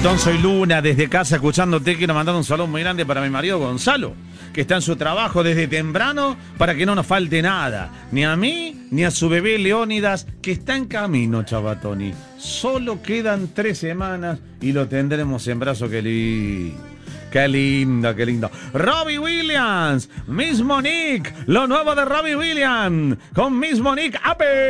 Tritón, soy Luna, desde casa escuchándote. Quiero mandar un saludo muy grande para mi marido Gonzalo, que está en su trabajo desde temprano para que no nos falte nada. Ni a mí, ni a su bebé Leónidas, que está en camino, Chavatoni. Solo quedan 3 semanas y lo tendremos en brazo. Qué lindo, qué lindo. Robbie Williams, Miss Monique, lo nuevo de Robbie Williams, con Miss Monique. ¡Ape!